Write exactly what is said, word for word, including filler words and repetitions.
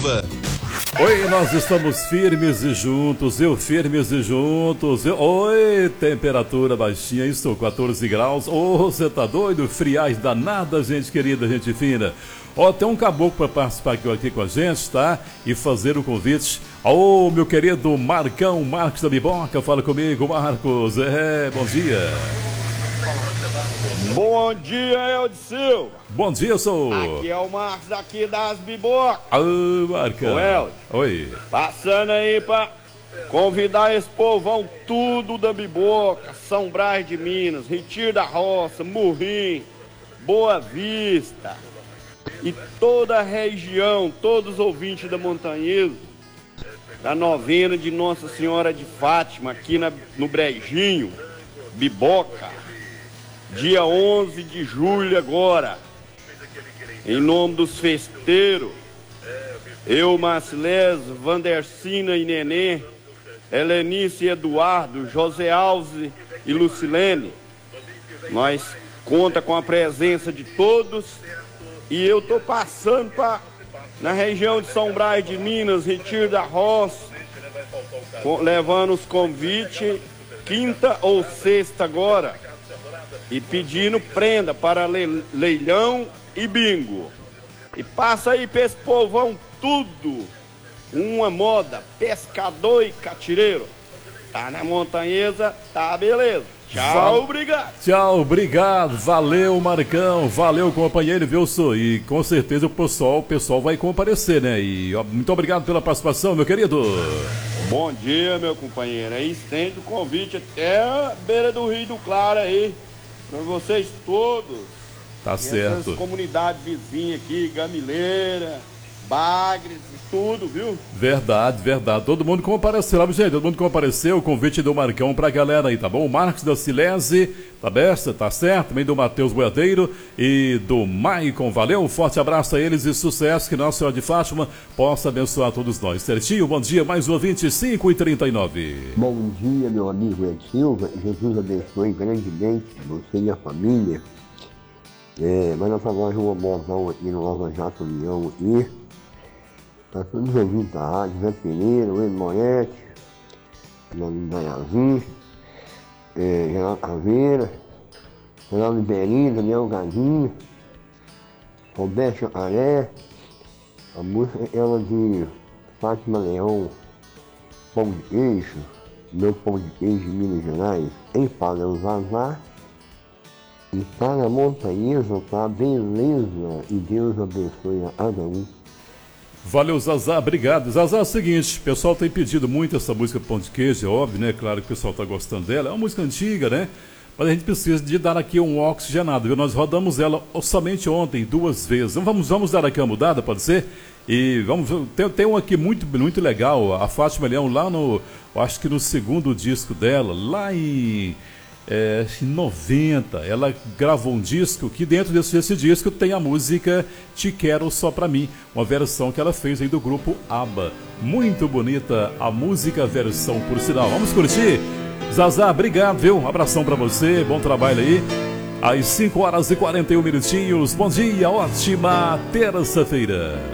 Ativa. Oi, nós estamos firmes e juntos, eu firmes e juntos. Eu... Oi, temperatura baixinha, isso, quatorze graus. Ô, oh, você tá doido? Friagem danada, gente querida, gente fina. Ó, oh, tem um caboclo para participar aqui, aqui com a gente, tá? E fazer o convite. Ô, oh, meu querido Marcão, Marcos da Biboca, fala comigo, Marcos. É, bom dia. Bom dia, Eldicil. Bom dia, sou. Aqui é o Marcos aqui das Bibocas. Ô, Marcão. Ô, Eld. Oi. Passando aí pra convidar esse povão tudo da Biboca, São Brás de Minas, Retiro da Roça, Murrim, Boa Vista e toda a região, todos os ouvintes da Montanhesa, da novena de Nossa Senhora de Fátima, aqui na, no Brejinho, Biboca, dia onze de julho agora. Em nome dos festeiros, eu, Marcilés, Vandercina e Nenê, Helenice e Eduardo, José Alves e Lucilene, nós conta com a presença de todos e eu tô passando para na região de São Brás de Minas, Retiro da Roça, com, levando os convites quinta ou sexta agora e pedindo prenda para le, leilão e bingo. E passa aí pra esse povão tudo, uma moda, pescador e catireiro. Tá na Montanhesa, tá beleza. Tchau, Val... obrigado. Tchau, obrigado. Valeu, Marcão. Valeu, companheiro, viu, só? E com certeza o pessoal, o pessoal vai comparecer, né? E ó, muito obrigado pela participação, meu querido. Bom dia, meu companheiro. Aí estende o convite até a beira do Rio do Claro aí, pra vocês todos. Tá certo. Essas comunidades vizinhas aqui, Gamileira, Bagres e tudo, viu? Verdade, verdade. Todo mundo compareceu, gente. Todo mundo compareceu. O convite do Marcão pra galera aí, tá bom? O Marcos da Silese, tá besta, tá certo? Também do Matheus Boiadeiro e do Maicon. Valeu, um forte abraço a eles e sucesso. Que Nossa Senhora de Fátima possa abençoar todos nós. Certinho, bom dia, mais uma vinte e cinco e trinta e nove. Bom dia, meu amigo Ed Silva. Jesus abençoe grandemente você e a família. É, mas nós agora um botão aqui no Nova Jato Leão aqui. Tá todos ouvindo da rádio, Zé Pereira, Wendel Moretti, Leandro Daiazinho, é, Geraldo Caveira, Geraldo Iberinho, Daniel Gadinho, Roberto Chacaré, a música é ela de Fátima Leão, Pão de Queijo, meu Pão de Queijo de Minas Gerais, em Padrão Vazar. E tá na Montanhesa, tá beleza, e Deus abençoe a cada um. Valeu, Zazá, obrigado. Zazá, é o seguinte, o pessoal tem pedido muito essa música Pão de Queijo, é óbvio, né? Claro que o pessoal tá gostando dela, é uma música antiga, né? Mas a gente precisa de dar aqui um oxigenado, viu? Nós rodamos ela somente ontem, duas vezes. Então vamos, vamos dar aqui uma mudada, pode ser? E vamos, tem, tem um aqui muito, muito legal, a Fátima Leão, lá no, acho que no segundo disco dela, lá em... É, em noventa, ela gravou um disco que dentro desse, desse disco tem a música Te Quero Só Pra Mim, uma versão que ela fez aí do grupo ABBA. Muito bonita a música, versão por sinal. Vamos curtir? Zazá, obrigado, viu? Um abração pra você, bom trabalho aí. Às cinco horas e quarenta e um minutinhos, bom dia, ótima terça-feira.